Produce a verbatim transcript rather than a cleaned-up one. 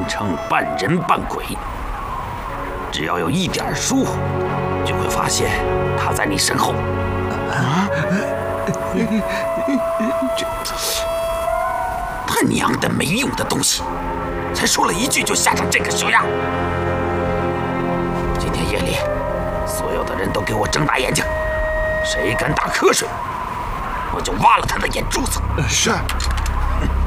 称半人半鬼。只要有一点疏忽，就会发现他在你身后。啊！这他娘的没用的东西！才说了一句就吓成这个熊样。今天夜里，所有的人都给我睁大眼睛，谁敢打瞌睡，我就挖了他的眼珠子。 是。